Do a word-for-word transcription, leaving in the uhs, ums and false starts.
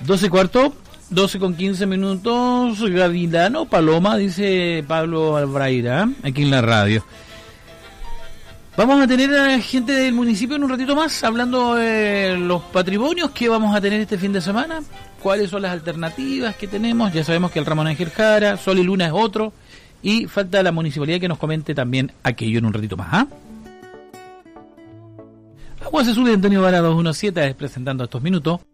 doce y cuarto, doce con quince minutos. Gavilano, Paloma, dice Pablo Albraira, aquí en la radio. Vamos a tener a gente del municipio en un ratito más, hablando de los patrimonios que vamos a tener este fin de semana, cuáles son las alternativas que tenemos. Ya sabemos que el Ramón Ángel Jara, Sol y Luna es otro, y falta la municipalidad que nos comente también aquello en un ratito más. ¿Ah? Agua se sube, Antonio Vara dos diecisiete presentando estos minutos.